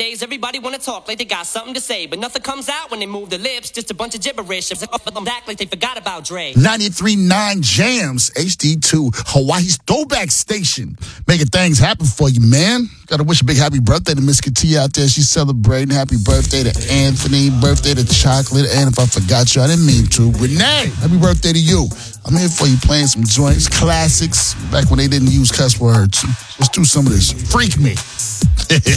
Nowadays, everybody wanna talk like they got something to say, but nothing comes out when they move their lips. Just a bunch of gibberish. Act like they forgot about Dre. 93.9 Jams, HD2, Hawaii's throwback station. Making things happen for you, man. Gotta wish a big happy birthday to Miss Katia out there. She's celebrating. Happy birthday to Anthony. Birthday to Chocolate. And if I forgot you, I didn't mean to. Renee, happy birthday to you. I'm here for you playing some joints, classics, back when they didn't use cuss words. Let's do some of this. Freak me.